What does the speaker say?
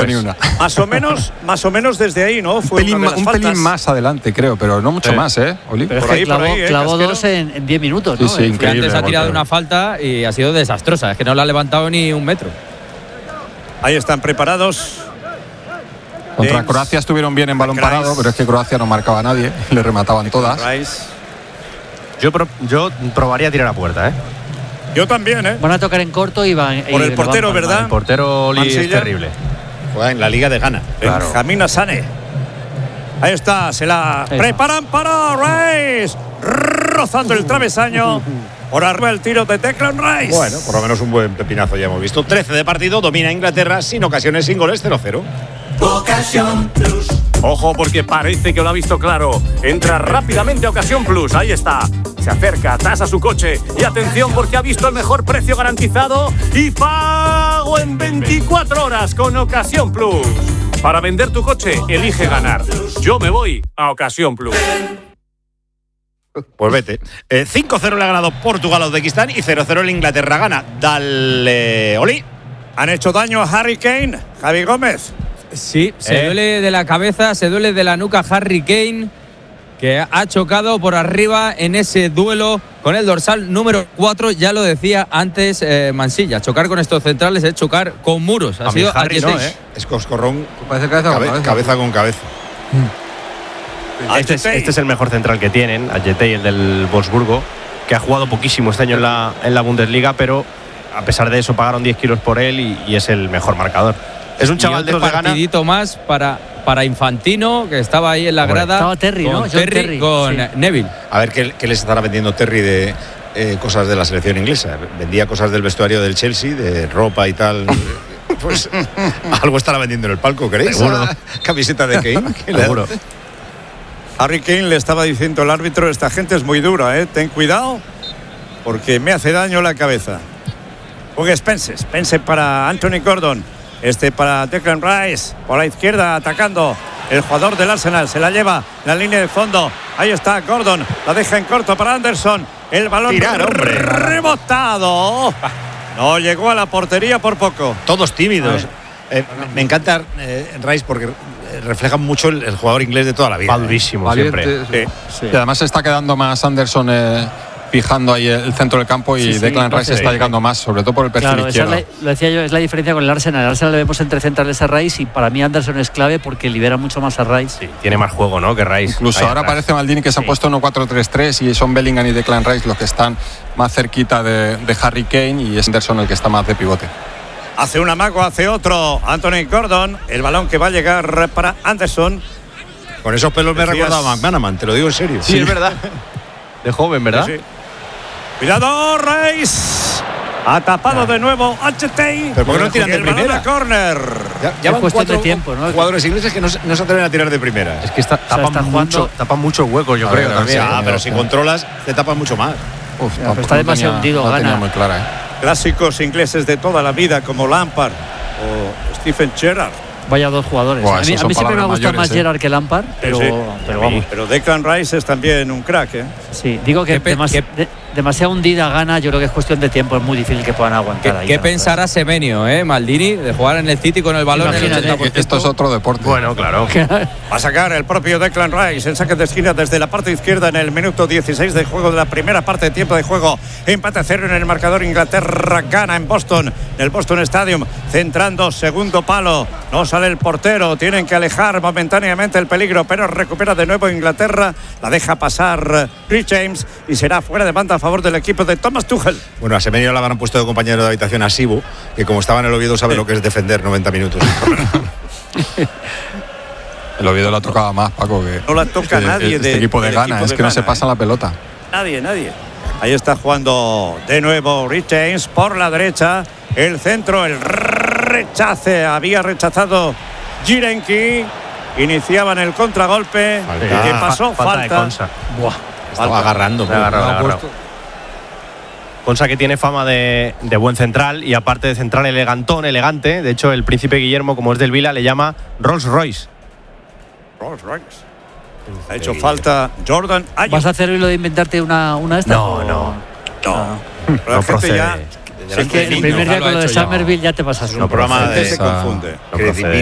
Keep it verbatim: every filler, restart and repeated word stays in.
pues, ni una. Más o menos, más o menos desde ahí, ¿no? Fue un pelín, una de las un faltas. pelín más adelante, creo, pero no mucho sí. más, ¿eh, Oli? Pero es Por que ahí, por clavó, ahí, ¿eh, clavó Casquero? dos en diez minutos, Sí, ¿no? sí, Eh, increíble. Antes ha tirado golpe. una falta y ha sido desastrosa. Es que no la ha levantado ni un metro. Ahí están preparados. Contra James. Croacia estuvieron bien en balón Kreis. parado, pero es que Croacia no marcaba a nadie, le remataban todas. Rice. Yo, pro, yo probaría a tirar a puerta, ¿eh? Yo también, ¿eh? Van a tocar en corto y van. Por y el le portero, van palmar. ¿verdad? El portero Oli es Mansilla. terrible. Juega en la Liga de Ghana. Claro. Benjamín Asane. Ahí está, se la Ahí preparan para Rice. Rozando el travesaño. Por arriba el tiro de Declan Rice. Bueno, por lo menos un buen pepinazo ya hemos visto. trece de partido, domina Inglaterra sin ocasiones, sin goles, cero cero. Ocasión Plus. Ojo porque parece que lo ha visto claro. Entra rápidamente a Ocasión Plus. Ahí está. Se acerca, tasa su coche. Y atención porque ha visto el mejor precio garantizado y pago en veinticuatro horas con Ocasión Plus. Para vender tu coche, elige ganar. Yo me voy a Ocasión Plus. Pues vete. Eh, cinco cero le ha ganado Portugal a Uzbekistán y cero cero el Inglaterra gana. Dale, Oli. Han hecho daño a Harry Kane. Javi Gómez. Sí, se Eh. duele de la cabeza, se duele de la nuca Harry Kane, que ha chocado por arriba en ese duelo con el dorsal número cuatro. Ya lo decía antes eh, Mansilla, chocar con estos centrales es chocar con muros. Ha A mí sido Harry no, Arqueteix. ¿eh? Es coscorrón. Parece cabeza con cabe- cabeza. cabeza con cabeza. Este es, este es el mejor central que tienen, Ajetey, el del Wolfsburgo, que ha jugado poquísimo este año en la, en la Bundesliga, pero a pesar de eso pagaron diez kilos por él y, y es el mejor marcador. Es un Y chaval de otro estos de Ghana. partidito más para, para Infantino, que estaba ahí en la Hombre, grada. estaba Terry, con ¿no? John Terry, Terry, con sí. Neville. A ver qué, qué les estará vendiendo Terry de eh, cosas de la selección inglesa. Vendía cosas del vestuario del Chelsea, de ropa y tal. Pues algo estará vendiendo en el palco, ¿queréis? Seguro. Camiseta de Kane. que le- Seguro. Harry Kane le estaba diciendo el árbitro, esta gente es muy dura, ¿eh? Ten cuidado porque me hace daño la cabeza. Juega Spence, Spence para Anthony Gordon, este para Declan Rice, por la izquierda atacando el jugador del Arsenal, se la lleva la línea de fondo, ahí está Gordon, la deja en corto para Anderson, el balón Tirar, hombre. rebotado, no llegó a la portería por poco. Todos tímidos. Eh, me encanta eh, Rice porque refleja mucho el, el jugador inglés de toda la vida. Va durísimo siempre. Valiente, sí. Y además se está quedando más Anderson eh, fijando ahí el centro del campo y Sí, sí, Declan no Rice sé. está llegando más, sobre todo por el perfil Claro, esa es izquierdo. la, lo decía yo, es la diferencia con el Arsenal. El Arsenal le vemos entre centrales a Rice y para mí Anderson es clave porque libera mucho más a Rice. Sí, tiene más juego, ¿no? Que Rice. Incluso Ahí ahora atrás. parece Maldini que se han Sí. puesto uno cuatro tres tres y son Bellingham y Declan Rice los que están más cerquita de, de Harry Kane y es Anderson el que está más de pivote. Hace un amago, hace otro Anthony Gordon, el balón que va a llegar para Anderson. Con esos pelos me Decías- recuerda a McManaman, te lo digo en serio. Sí, es verdad. De joven, ¿verdad? Sí, sí. Cuidado, Rice. Ha tapado de nuevo Ajetey. Pero ¿por qué no tiran de El balón primera? a córner. Ya, ya Es van cuestión cuatro de tiempo, ¿no? jugadores ingleses que no, se- no se atreven a tirar de primera. Es que está, sea, tapan, están mucho, jugando- tapan muchos huecos, yo A creo ver, también. sí, Ah, pero si sí. controlas, te tapan mucho más. Uf, pero tampoco está demasiado tenía- hundido, no la tenía gana. muy clara, ¿eh? Clásicos ingleses de toda la vida como Lampard o Stephen Gerrard. Vaya dos jugadores. Buah, a mí, esos a son mí siempre me ha palabras gustado más mayores, ¿eh? Gerrard que Lampard, pero, sí. pero vamos. Pero Declan Rice es también un crack, ¿eh? Sí, digo que ¿Qué pe- demas- qué- de- demasiado hundida gana, yo creo que es cuestión de tiempo, es muy difícil que puedan ¿Qué, aguantar ahí. qué atrás. pensará Semenyo, eh, Maldini, de jugar en el City con el balón en el Imagínate. ochenta por ciento? Esto es otro deporte. Bueno, claro. Va a sacar el propio Declan Rice el saque de esquina desde la parte izquierda en el minuto dieciséis de juego de la primera parte de tiempo de juego. Empate a cero en el marcador. Inglaterra gana en Boston, en el Boston Stadium, centrando segundo palo. No sale el portero, tienen que alejar momentáneamente el peligro, pero recupera de nuevo Inglaterra. La deja pasar Rhys James y será fuera de banda a favor del equipo de Thomas Tuchel. Bueno, a Semenyo le habrán puesto de compañero de habitación a Sibu, que como estaba en el Oviedo sabe lo que es defender noventa minutos. El Oviedo la tocaba más, Paco, que No la toca este, nadie este de- equipo de del Ghana, equipo es de que no se Ghana, pasan ¿eh? la pelota. Nadie, nadie. Ahí está jugando de nuevo Rhys James por la derecha. El centro, el rechace. Había rechazado Jirenki. Iniciaban el contragolpe. Falta. ¿Qué pasó? Fa- falta de Falta. Consa. Estaba agarrando. Le ha agarrado, le ha ha agarrado. puesto- Consa, que tiene fama de, de buen central y aparte de central elegantón, elegante. De hecho, el príncipe Guillermo, como es del Vila, le llama Rolls Royce. Rolls Royce. Ha hecho falta Jordan Ayew. ¿Vas a hacer hoy lo de inventarte una, una de estas? No, o- no. No. No La gente procede. ya Es que el primer ya día lo con ha lo de hecho ya. Summerville ya te pasas. Un programa la gente de se esa- confunde. No procede.